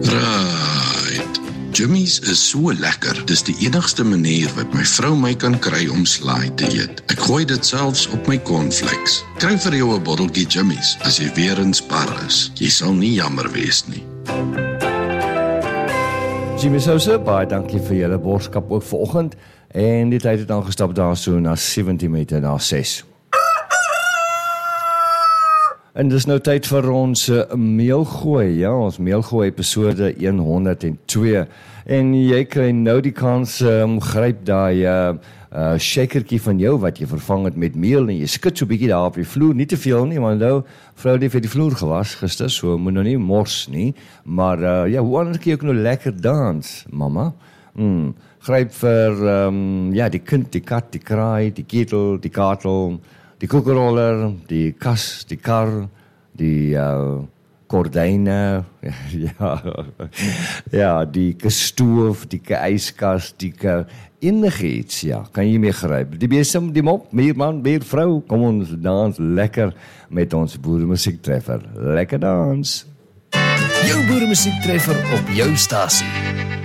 Right. Jimmy's is so lekker. Dis die enigste manier wat my vrou my kan kry om slaai te eet. Ek gooi dit selfs op my cornflakes. Kry vir jou 'n botteltjie Jimmy's as jy weer in Spar is. Jy sal nie jammer wees nie. Jimmy Sousa, baie dankie vir julle boodskap ook vanoggend. En die tyd het aangestap daar so na 17 meter na 6. En dis nou tyd vir ons meelgooi, ja, ons meelgooi episode 102. En jy kry nou die kans gryp daai shakertjie van jou wat jy vervang het met meel en jy skud so 'n bietjie daar op die vloer, nie te veel nie, want nou vrou het vir die vloer gewas gister, so moet nou nie mors nie, maar ja, hoe anders kan jy ook nou lekker dans, mamma? Gryp vir ja, die kind, die kat, die kraai, die ketel, die katel, die koekeroller, die kas, die kar, die kordyne, ja, die stoof, die yskas, die enigiets, ja, kan jy mee gryp. Die besem, die mop, meer man, meer vrou, kom ons dans lekker met ons boeremusiektreffer. Lekker dans! Jou boeremusiektreffer op jou stasie.